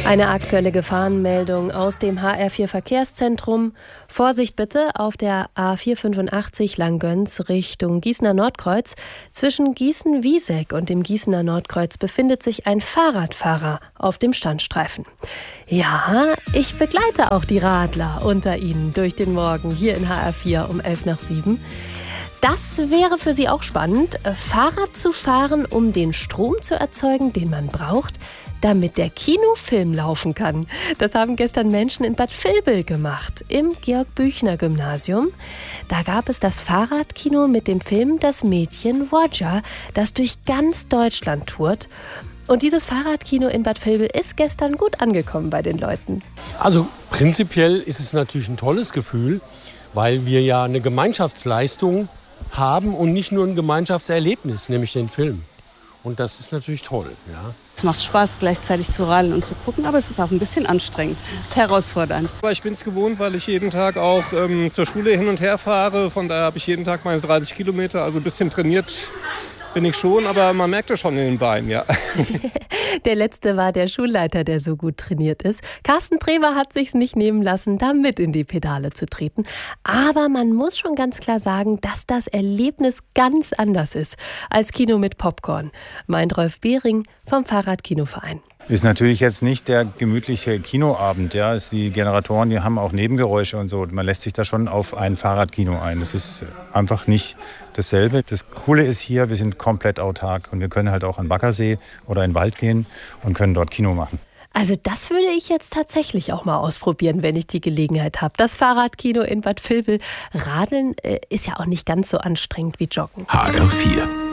Eine aktuelle Gefahrenmeldung aus dem HR4 Verkehrszentrum. Vorsicht bitte auf der A485 Langgöns Richtung Gießener Nordkreuz. Zwischen Gießen-Wieseck und dem Gießener Nordkreuz befindet sich ein Fahrradfahrer auf dem Standstreifen. Ja, ich begleite auch die Radler unter Ihnen durch den Morgen hier in HR4 um 6:11. Das wäre für Sie auch spannend, Fahrrad zu fahren, um den Strom zu erzeugen, den man braucht, damit der Kinofilm laufen kann. Das haben gestern Menschen in Bad Vilbel gemacht, im Georg-Büchner-Gymnasium. Da gab es das Fahrradkino mit dem Film Das Mädchen Roger, das durch ganz Deutschland tourt. Und dieses Fahrradkino in Bad Vilbel ist gestern gut angekommen bei den Leuten. Also prinzipiell ist es natürlich ein tolles Gefühl, weil wir ja eine Gemeinschaftsleistung haben und nicht nur ein Gemeinschaftserlebnis, nämlich den Film. Und das ist natürlich toll. Ja. Es macht Spaß, gleichzeitig zu radeln und zu gucken, aber es ist auch ein bisschen anstrengend. Es ist herausfordernd. Ich bin es gewohnt, weil ich jeden Tag auch zur Schule hin und her fahre. Von daher habe ich jeden Tag meine 30 Kilometer. Also ein bisschen trainiert bin ich schon, aber man merkt es schon in den Beinen, ja. Der letzte war der Schulleiter, der so gut trainiert ist. Carsten Treber hat sich's nicht nehmen lassen, da mit in die Pedale zu treten. Aber man muss schon ganz klar sagen, dass das Erlebnis ganz anders ist als Kino mit Popcorn, meint Rolf Behring vom Fahrradkinoverein. Ist natürlich jetzt nicht der gemütliche Kinoabend. Ja. Die Generatoren, die haben auch Nebengeräusche und so. Man lässt sich da schon auf ein Fahrradkino ein. Das ist einfach nicht dasselbe. Das Coole ist hier, wir sind komplett autark und wir können halt auch an den Baggersee oder in den Wald gehen und können dort Kino machen. Also das würde ich jetzt tatsächlich auch mal ausprobieren, wenn ich die Gelegenheit habe. Das Fahrradkino in Bad Vilbel. Radeln ist ja auch nicht ganz so anstrengend wie Joggen. HR4